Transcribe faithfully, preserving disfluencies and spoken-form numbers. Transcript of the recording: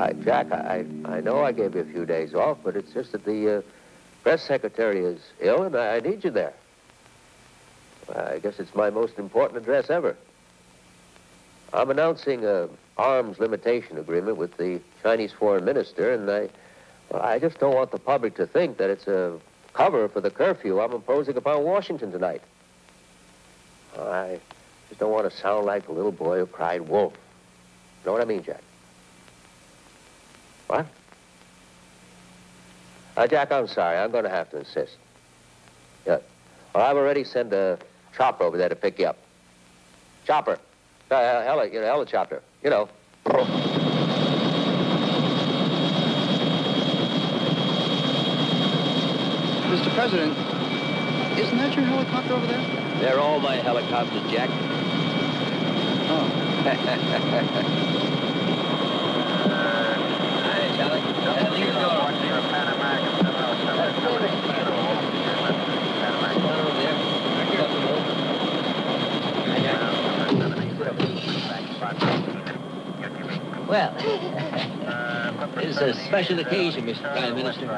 Why, Jack, I, I know I gave you a few days off, but it's just that the uh, press secretary is ill, and I, I need you there. I guess it's my most important address ever. I'm announcing a arms limitation agreement with the Chinese foreign minister, and I, well, I just don't want the public to think that it's a cover for the curfew I'm imposing upon Washington tonight. I just don't want to sound like the little boy who cried wolf. You know what I mean, Jack? What? Uh, Jack, I'm sorry. I'm going to have to insist. Yeah. Well, I've already sent a chopper over there to pick you up. Chopper. Uh, hella, you know, helicopter. You know. Mister President, isn't that your helicopter over there? They're all my helicopters, Jack. Oh. Hi, Charlie. How you doing? Well, it's a special occasion, Mister Prime Minister.